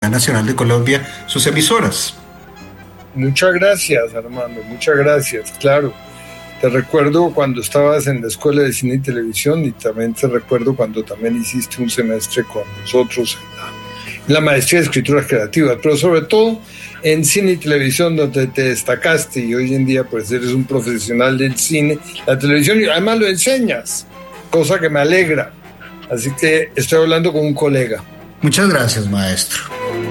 Universidad Nacional de Colombia, sus emisoras. Muchas gracias, Armando, muchas gracias, claro. Te recuerdo cuando estabas en la Escuela de Cine y Televisión, y también te recuerdo cuando también hiciste un semestre con nosotros en la maestría de escrituras creativas, pero sobre todo en cine y televisión, donde te destacaste, y hoy en día pues eres un profesional del cine, la televisión, y además lo enseñas, cosa que me alegra. Así que estoy hablando con un colega. Muchas gracias, maestro.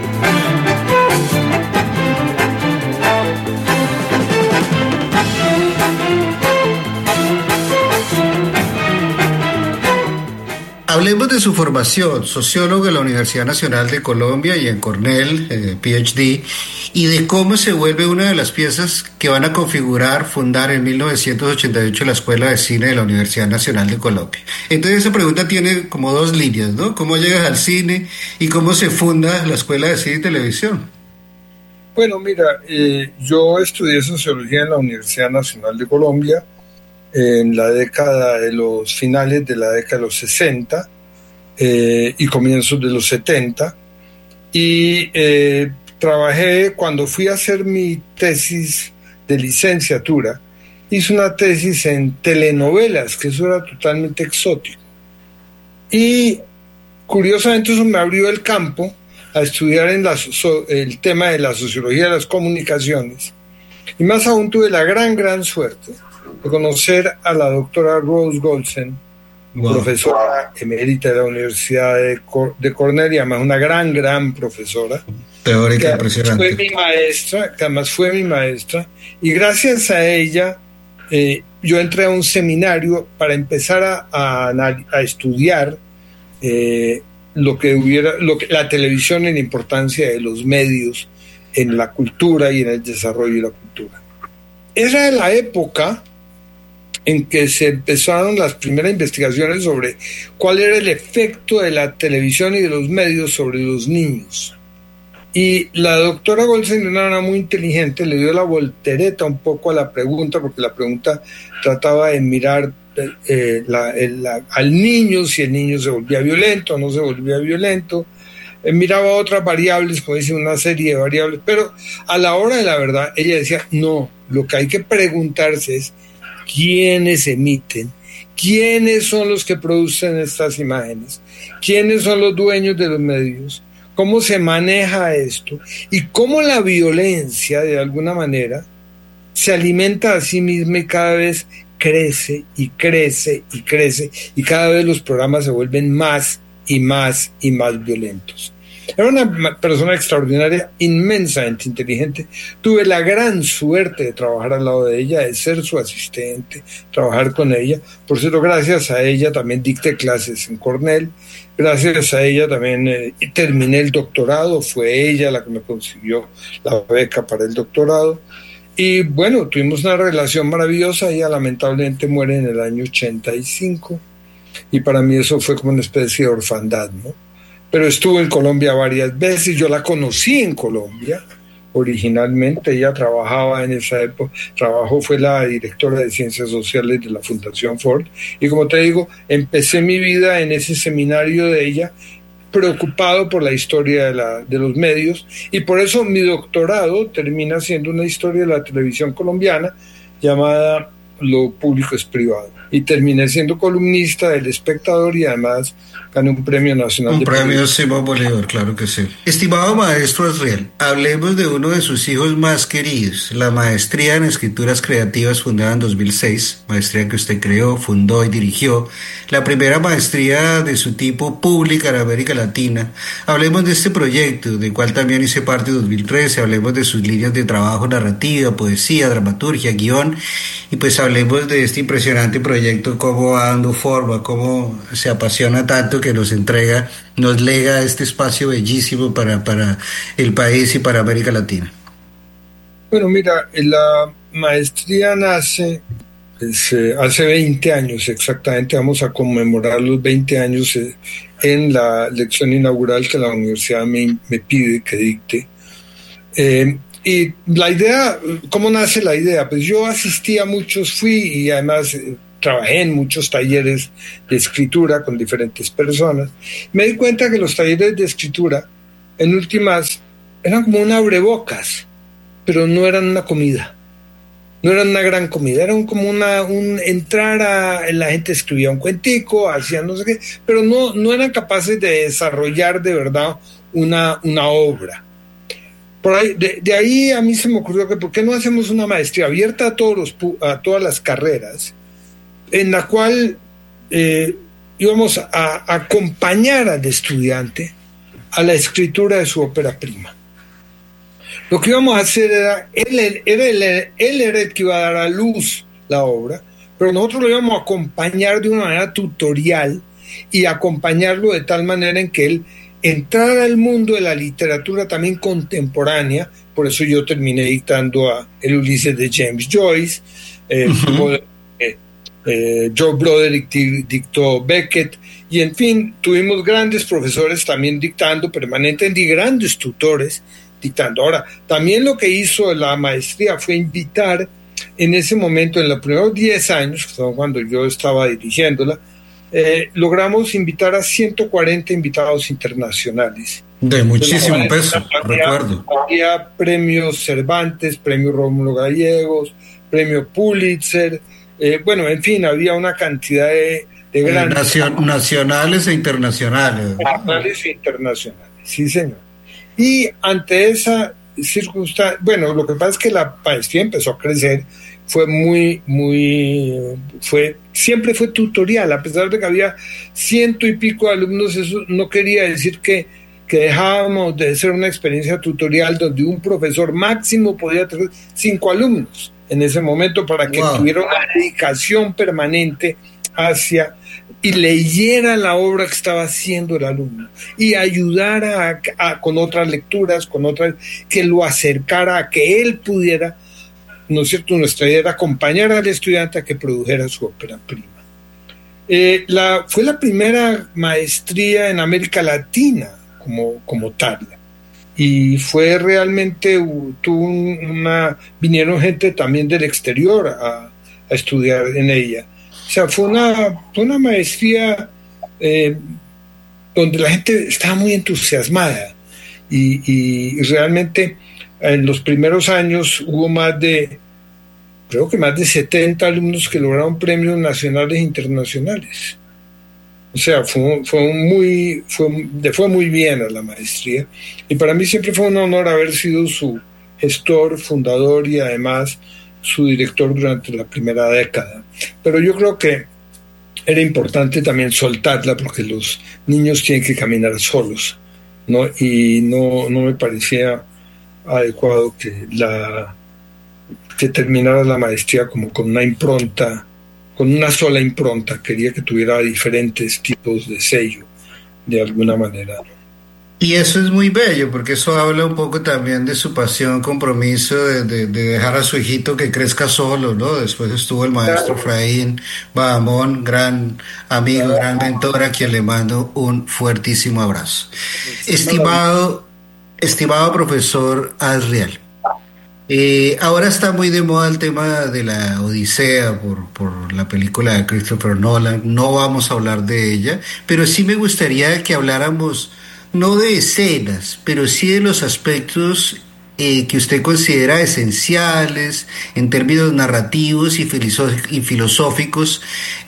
Hablemos de su formación, sociólogo de la Universidad Nacional de Colombia y en Cornell, PhD, y de cómo se vuelve una de las piezas que van a fundar en 1988 la Escuela de Cine de la Universidad Nacional de Colombia. Entonces esa pregunta tiene como dos líneas, ¿no? ¿Cómo llegas al cine y cómo se funda la Escuela de Cine y Televisión? Bueno, mira, yo estudié sociología en la Universidad Nacional de Colombia, en la década de los finales de la década de los 60 y comienzos de los 70, y trabajé cuando fui a hacer mi tesis de licenciatura. Hice una tesis en telenovelas, que eso era totalmente exótico, y curiosamente eso me abrió el campo a estudiar el tema de la sociología de las comunicaciones, y más aún tuve la gran suerte de conocer a la doctora Rose Goldstein, wow, profesora emérita de la Universidad de Cornell, y además una gran profesora. Teórica impresionante. Que además fue mi maestra, y gracias a ella yo entré a un seminario para empezar a estudiar la televisión y la importancia de los medios en la cultura y en el desarrollo de la cultura. Esa es la época en que se empezaron las primeras investigaciones sobre cuál era el efecto de la televisión y de los medios sobre los niños. Y la doctora Goldstein, una manera muy inteligente, le dio la voltereta un poco a la pregunta, porque la pregunta trataba de mirar al niño, si el niño se volvía violento o no se volvía violento. Miraba otras variables, como dice, una serie de variables, pero a la hora de la verdad ella decía, no, lo que hay que preguntarse es quiénes emiten, quiénes son los que producen estas imágenes, quiénes son los dueños de los medios, cómo se maneja esto y cómo la violencia de alguna manera se alimenta a sí misma y cada vez crece y cada vez los programas se vuelven más y más violentos. Era una persona extraordinaria, inmensamente inteligente. Tuve la gran suerte de trabajar al lado de ella, de ser su asistente, trabajar con ella. Por cierto, gracias a ella también dicté clases en Cornell. Gracias a ella también terminé el doctorado. Fue ella la que me consiguió la beca para el doctorado. Y bueno, tuvimos una relación maravillosa. Ella lamentablemente muere en el año 85. Y para mí eso fue como una especie de orfandad, ¿no? Pero estuvo en Colombia varias veces, yo la conocí en Colombia originalmente, ella trabajaba en esa época, fue la directora de Ciencias Sociales de la Fundación Ford, y como te digo, empecé mi vida en ese seminario de ella, preocupado por la historia de los medios, y por eso mi doctorado termina siendo una historia de la televisión colombiana llamada Lo público es privado. Y terminé siendo columnista del Espectador y además gané un premio nacional. Un premio Simón Bolívar, claro que sí. Estimado maestro Asriel, hablemos de uno de sus hijos más queridos, la maestría en Escrituras Creativas fundada en 2006, maestría que usted creó, fundó y dirigió, la primera maestría de su tipo pública en América Latina. Hablemos de este proyecto, del cual también hice parte en 2013, hablemos de sus líneas de trabajo, narrativa, poesía, dramaturgia, guión, y pues hablemos de este impresionante proyecto, cómo va dando forma, cómo se apasiona tanto que nos lega este espacio bellísimo para el país y para América Latina. Bueno, mira, la maestría nace hace 20 años exactamente, vamos a conmemorar los 20 años en la lección inaugural que la universidad me pide que dicte. Y la idea, ¿cómo nace la idea? Pues yo asistí a muchos, fui y además trabajé en muchos talleres de escritura con diferentes personas. Me di cuenta que los talleres de escritura en últimas, eran como un abrebocas, pero no eran una comida. No eran una gran comida, eran como la gente escribía un cuentico, hacía no sé qué, pero no eran capaces de desarrollar de verdad una obra. Por ahí, de ahí a mí se me ocurrió que ¿por qué no hacemos una maestría abierta a todas las carreras, en la cual íbamos a acompañar al estudiante a la escritura de su ópera prima? Lo que íbamos a hacer él era el que iba a dar a luz la obra, pero nosotros lo íbamos a acompañar de una manera tutorial y acompañarlo de tal manera en que él entrara al mundo de la literatura también contemporánea. Por eso yo terminé dictando a el Ulises de James Joyce, Joe Broderick dictó Beckett, y en fin, tuvimos grandes profesores también dictando permanentemente y grandes tutores dictando. Ahora, también lo que hizo la maestría fue invitar en ese momento, en los primeros 10 años, que fue cuando yo estaba dirigiéndola, logramos invitar a 140 invitados internacionales. De muchísimo peso, recuerdo. Había premios Cervantes, premio Rómulo Gallegos, premio Pulitzer, bueno, en fin, había una cantidad de grandes... nacionales e internacionales. Nacionales e internacionales, sí señor. Y ante esa circunstancia, bueno, lo que pasa es que la maestría empezó a crecer, siempre fue tutorial, a pesar de que había 100 y pico de alumnos. Eso no quería decir que dejábamos de ser una experiencia tutorial donde un profesor máximo podía tener 5 alumnos en ese momento, para que tuviera una dedicación permanente hacia y leyera la obra que estaba haciendo el alumno y ayudara con otras lecturas, que lo acercara a que él pudiera, ¿no es cierto?, nuestra idea era acompañar al estudiante a que produjera su ópera prima. Fue la primera maestría en América Latina como tal, y fue realmente, vinieron gente también del exterior a estudiar en ella. O sea, fue una maestría donde la gente estaba muy entusiasmada y realmente en los primeros años hubo creo que más de 70 alumnos que lograron premios nacionales e internacionales. O sea, fue muy bien a la maestría, y para mí siempre fue un honor haber sido su gestor, fundador y además su director durante la primera década. Pero yo creo que era importante también soltarla, porque los niños tienen que caminar solos, ¿no? Y no me parecía adecuado que terminara la maestría como con una sola impronta. Quería que tuviera diferentes tipos de sello, de alguna manera. Y eso es muy bello, porque eso habla un poco también de su pasión, compromiso de dejar a su hijito que crezca solo, ¿no? Después estuvo el maestro Efraín Bahamón, gran amigo, gran mentor, a quien le mando un fuertísimo abrazo. Estimado profesor Asriel, ahora está muy de moda el tema de la Odisea por la película de Christopher Nolan. No vamos a hablar de ella, pero sí me gustaría que habláramos no de escenas, pero sí de los aspectos que usted considera esenciales en términos narrativos y filosóficos.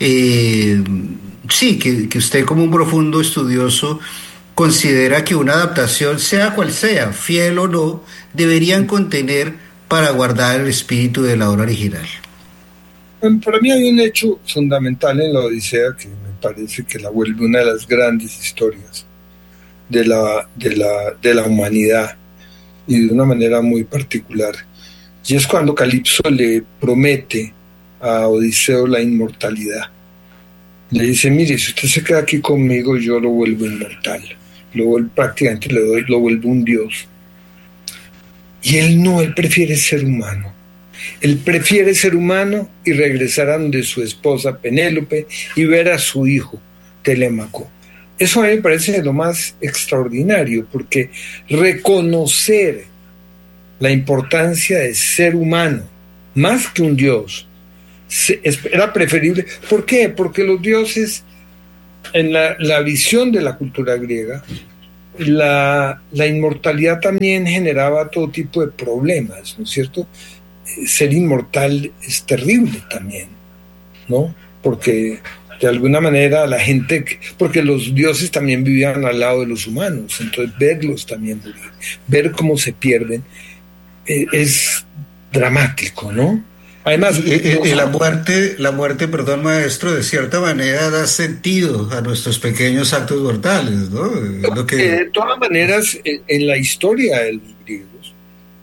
Sí, que usted, como un profundo estudioso, considera que una adaptación, sea cual sea, fiel o no, deberían contener para guardar el espíritu de la obra original. Para mí hay un hecho fundamental en la Odisea que me parece que la vuelve una de las grandes historias de la humanidad, y de una manera muy particular, y es cuando Calipso le promete a Odiseo la inmortalidad. Le dice: mire, si usted se queda aquí conmigo, yo lo vuelvo inmortal, prácticamente lo vuelvo un dios. Y él prefiere ser humano. Él prefiere ser humano y regresar a donde su esposa Penélope y ver a su hijo Telémaco. Eso a mí me parece lo más extraordinario, porque reconocer la importancia de ser humano, más que un dios, era preferible. ¿Por qué? Porque los dioses, en la visión de la cultura griega, la inmortalidad también generaba todo tipo de problemas, ¿no es cierto? Ser inmortal es terrible también, ¿no? Porque de alguna manera la gente, porque los dioses también vivían al lado de los humanos, entonces verlos también morir, ver cómo se pierden, es dramático, ¿no? Además, la muerte, perdón, maestro, de cierta manera da sentido a nuestros pequeños actos mortales, ¿no? Lo que... de todas maneras, en la historia de los griegos,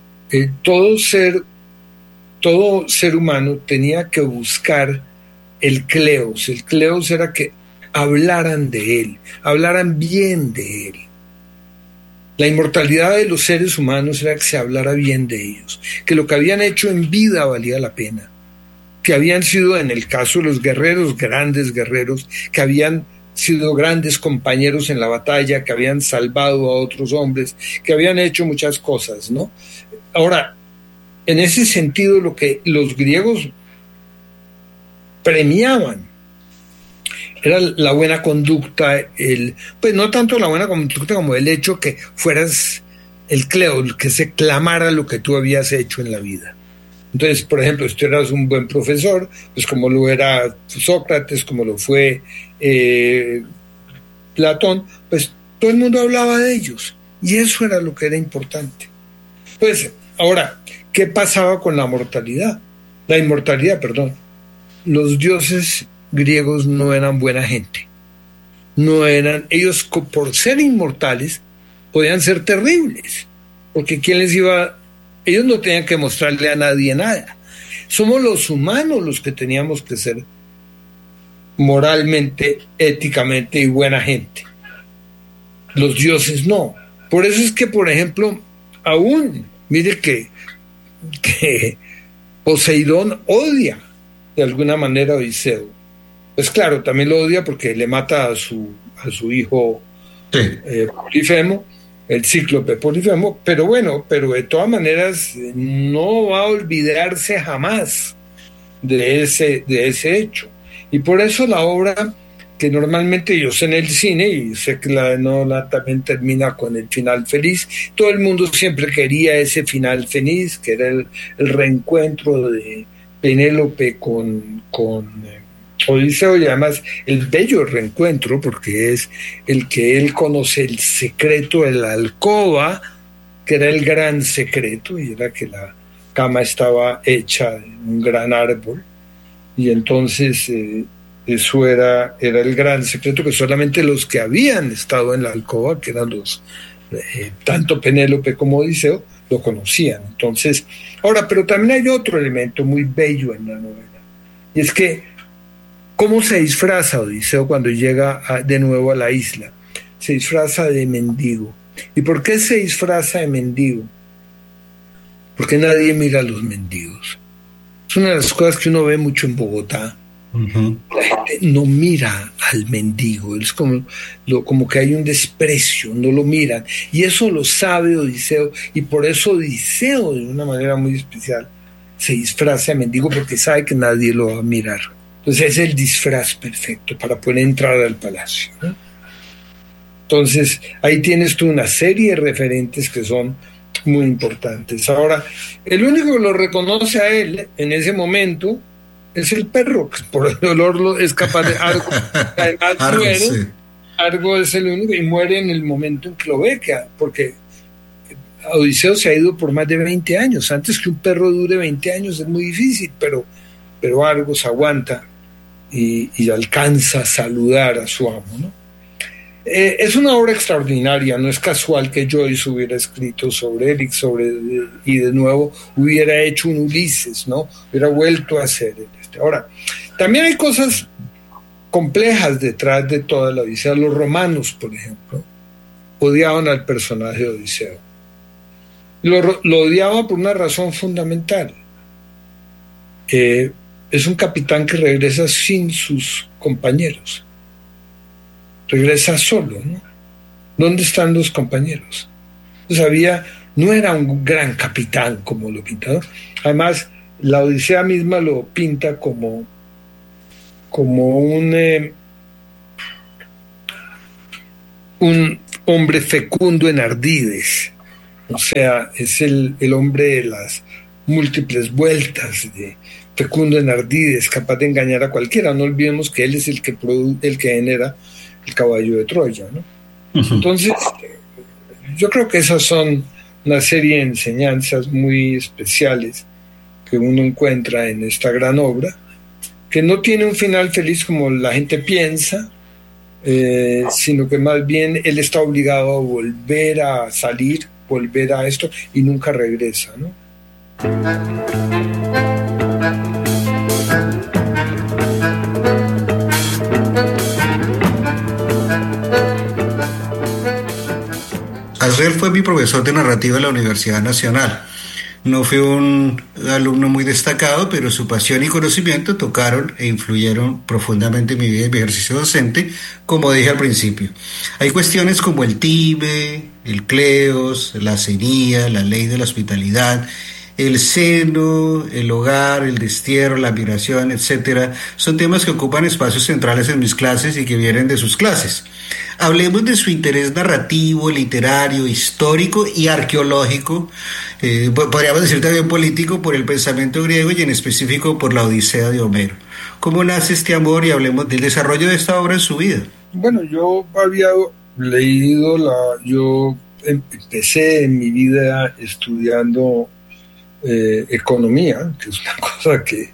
todo ser humano tenía que buscar el kleos. El kleos era que hablaran de él, hablaran bien de él. La inmortalidad de los seres humanos era que se hablara bien de ellos, que lo que habían hecho en vida valía la pena, que habían sido, en el caso de los guerreros, grandes guerreros, que habían sido grandes compañeros en la batalla, que habían salvado a otros hombres, que habían hecho muchas cosas, ¿no? Ahora, en ese sentido, lo que los griegos premiaban era la buena conducta, pues no tanto la buena conducta como el hecho que fueras el cleo, que se clamara lo que tú habías hecho en la vida. Entonces, por ejemplo, si tú eras un buen profesor, pues como lo era Sócrates, como lo fue Platón, pues todo el mundo hablaba de ellos, y eso era lo que era importante. Pues, ahora, ¿qué pasaba con la mortalidad? La inmortalidad, perdón. Los dioses griegos no eran buena gente. No eran, ellos por ser inmortales podían ser terribles, porque quién les iba, ellos no tenían que mostrarle a nadie nada. Somos los humanos los que teníamos que ser moralmente, éticamente y buena gente. Los dioses no. Por eso es que, por ejemplo, aún, mire que Poseidón odia de alguna manera a Odiseo. Pues claro, también lo odia porque le mata a su hijo Sí. Polifemo, el cíclope Polifemo, pero bueno, pero de todas maneras no va a olvidarse jamás de ese hecho. Y por eso la obra que normalmente yo sé en el cine, y sé que la novela también termina con el final feliz, todo el mundo siempre quería ese final feliz, que era el reencuentro de Penélope con Odiseo, y además el bello reencuentro, porque es el que él conoce el secreto de la alcoba, que era el gran secreto, y era que la cama estaba hecha de un gran árbol, y entonces eso era el gran secreto que solamente los que habían estado en la alcoba, que eran los tanto Penélope como Odiseo, lo conocían. Entonces, ahora, pero también hay otro elemento muy bello en la novela, y es que ¿cómo se disfraza Odiseo cuando llega de nuevo a la isla? Se disfraza de mendigo. ¿Y por qué se disfraza de mendigo? Porque nadie mira a los mendigos. Es una de las cosas que uno ve mucho en Bogotá. Uh-huh. La gente no mira al mendigo, es como que hay un desprecio, no lo miran. Y eso lo sabe Odiseo, y por eso Odiseo, de una manera muy especial, se disfraza de mendigo, porque sabe que nadie lo va a mirar. Entonces es el disfraz perfecto para poder entrar al palacio, ¿no? Entonces ahí tienes tú una serie de referentes que son muy importantes. Ahora, el único que lo reconoce a él en ese momento es el perro, que por el olor es capaz de... Argo, además Argo, muere, sí. Argo es el único, y muere en el momento en que lo ve, porque Odiseo se ha ido por más de 20 años. Antes que un perro dure 20 años es muy difícil, pero Argos aguanta y alcanza a saludar a su amo, ¿no? Es una obra extraordinaria, no es casual que Joyce hubiera escrito sobre él y de nuevo hubiera hecho un Ulises, ¿no? Hubiera vuelto a hacer este. Ahora, también hay cosas complejas detrás de toda la Odisea. Los romanos, por ejemplo, odiaban al personaje de Odiseo. Lo odiaban por una razón fundamental. Es un capitán que regresa sin sus compañeros. Regresa solo, ¿no? ¿Dónde están los compañeros? Entonces no era un gran capitán como lo pintaba. Además, la Odisea misma lo pinta como un hombre fecundo en ardides, o sea, es el hombre de las múltiples vueltas, fecundo en ardides, capaz de engañar a cualquiera. No olvidemos que él es el que genera el caballo de Troya, ¿no? Uh-huh. Entonces, yo creo que esas son una serie de enseñanzas muy especiales que uno encuentra en esta gran obra, que no tiene un final feliz como la gente piensa, sino que más bien él está obligado a volver a salir, volver a esto, y nunca regresa, ¿no? Asriel fue mi profesor de narrativa en la Universidad Nacional. No fue un alumno muy destacado, pero su pasión y conocimiento tocaron e influyeron profundamente en mi vida y mi ejercicio docente, como dije al principio. Hay cuestiones como el TIBE, el CLEOS, la CENIA, la ley de la hospitalidad, el seno, el hogar, el destierro, la migración, etcétera. Son temas que ocupan espacios centrales en mis clases y que vienen de sus clases. Hablemos de su interés narrativo, literario, histórico y arqueológico, podríamos decir también político, por el pensamiento griego y en específico por la Odisea de Homero. ¿Cómo nace este amor? Y hablemos del desarrollo de esta obra en su vida. Bueno, yo había leído, yo empecé en mi vida estudiando economía, que es una cosa que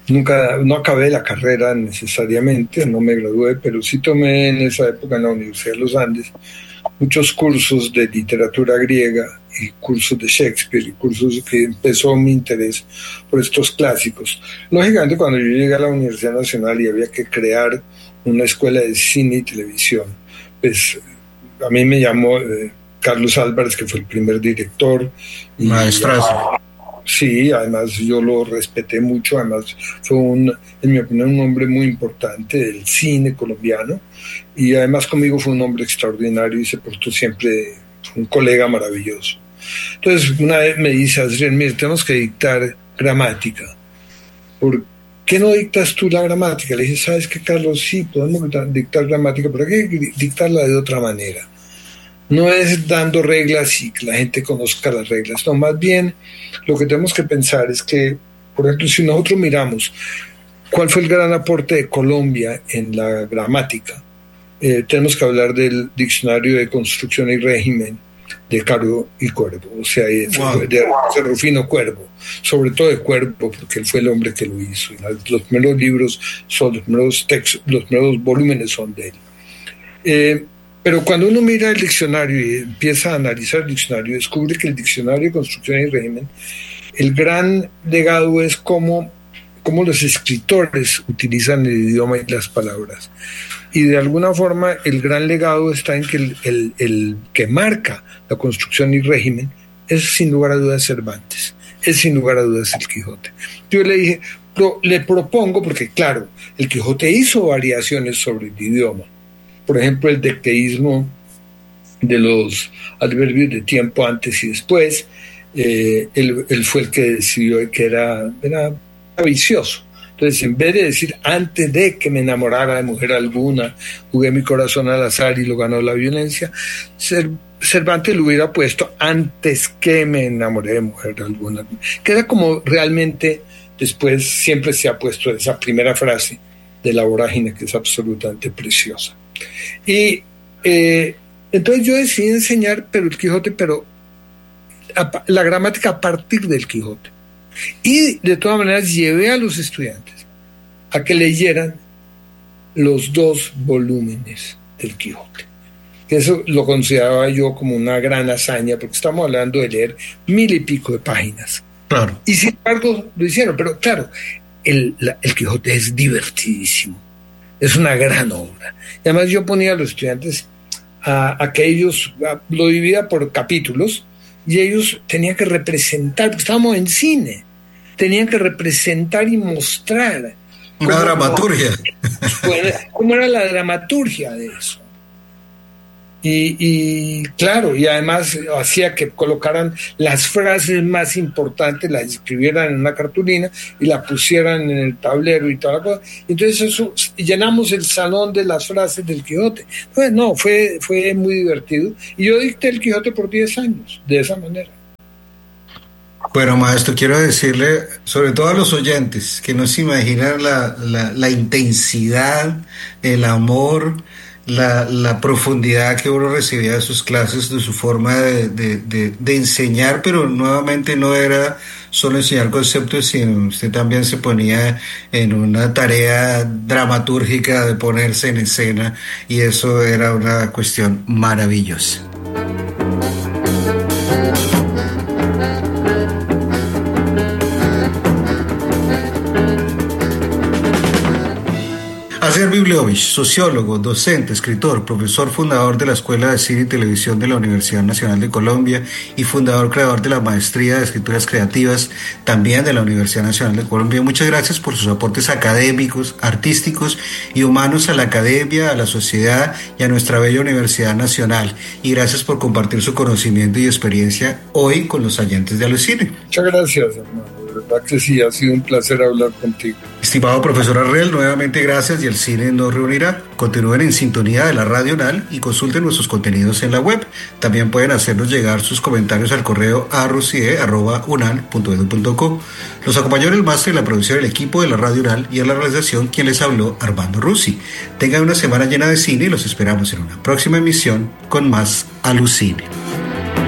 no acabé la carrera necesariamente, no me gradué, pero sí tomé en esa época en la Universidad de los Andes muchos cursos de literatura griega y cursos de Shakespeare y cursos que empezó mi interés por estos clásicos. Lógicamente, cuando yo llegué a la Universidad Nacional y había que crear una escuela de cine y televisión, pues a mí me llamó Carlos Álvarez, que fue el primer director. Maestrazo. Sí, además yo lo respeté mucho, además fue en mi opinión un hombre muy importante del cine colombiano, y además conmigo fue un hombre extraordinario y se portó siempre, fue un colega maravilloso. Entonces una vez me dice, Asriel, mire, tenemos que dictar gramática. ¿Por qué no dictas tú la gramática? Le dije, ¿sabes qué, Carlos? Sí, podemos dictar gramática, pero hay que dictarla de otra manera. No es dando reglas y que la gente conozca las reglas, no, más bien lo que tenemos que pensar es que, por ejemplo, si nosotros miramos cuál fue el gran aporte de Colombia en la gramática, tenemos que hablar del Diccionario de Construcción y Régimen de Caro y Cuervo, o sea, de Rufino Cuervo, sobre todo de Cuervo, porque él fue el hombre que lo hizo. Los primeros libros son los primeros textos, los primeros volúmenes son de él. Pero cuando uno mira el diccionario y empieza a analizar el diccionario, descubre que el Diccionario de Construcción y Régimen, el gran legado es cómo los escritores utilizan el idioma y las palabras. Y de alguna forma el gran legado está en que el que marca la construcción y régimen es sin lugar a dudas Cervantes, es sin lugar a dudas el Quijote. Yo le dije, le propongo, porque claro, el Quijote hizo variaciones sobre el idioma. Por ejemplo, el deteísmo de los adverbios de tiempo antes y después, él fue el que decidió que era vicioso. Entonces, en vez de decir antes de que me enamorara de mujer alguna, jugué mi corazón al azar y lo ganó la violencia, Cervantes lo hubiera puesto antes que me enamoré de mujer alguna. Queda como realmente, después siempre se ha puesto esa primera frase de la vorágine, que es absolutamente preciosa. Y entonces yo decidí enseñar el Quijote, pero la gramática a partir del Quijote. Y de todas maneras llevé a los estudiantes a que leyeran los 2 volúmenes del Quijote. Eso lo consideraba yo como una gran hazaña, porque estamos hablando de leer 1000 y pico de páginas. Claro. Y sin embargo lo hicieron, pero claro, el Quijote es divertidísimo. Es una gran obra. Y además yo ponía a los estudiantes a que ellos lo dividía por capítulos y ellos tenían que representar, porque estábamos en cine, tenían que representar y mostrar una dramaturgia. ¿Cómo era la dramaturgia de eso? Y claro, y además hacía que colocaran las frases más importantes, las escribieran en una cartulina y la pusieran en el tablero y toda la cosa. Entonces eso, llenamos el salón de las frases del Quijote. Pues no, fue muy divertido. Y yo dicté el Quijote por 10 años, de esa manera. Bueno, maestro, quiero decirle, sobre todo a los oyentes, que no se imaginan la intensidad, el amor, la profundidad que uno recibía de sus clases, de su forma de enseñar, pero nuevamente no era solo enseñar conceptos, sino usted también se ponía en una tarea dramatúrgica de ponerse en escena, y eso era una cuestión maravillosa. Acer Bibliovich, sociólogo, docente, escritor, profesor fundador de la Escuela de Cine y Televisión de la Universidad Nacional de Colombia y fundador creador de la Maestría de Escrituras Creativas, también de la Universidad Nacional de Colombia. Muchas gracias por sus aportes académicos, artísticos y humanos a la academia, a la sociedad y a nuestra bella Universidad Nacional. Y gracias por compartir su conocimiento y experiencia hoy con los oyentes de Alucine. Muchas gracias, hermano. De verdad que sí, ha sido un placer hablar contigo. Estimado profesor Arrel, nuevamente gracias y el cine nos reunirá. Continúen en sintonía de la Radio UNAL y consulten nuestros contenidos en la web. También pueden hacernos llegar sus comentarios al correo arrucie@unal.edu.co. Los acompañó en el máster y la producción del equipo de la Radio UNAL, y en la realización quien les habló, Armando Rusi. Tengan una semana llena de cine y los esperamos en una próxima emisión con más Alucine.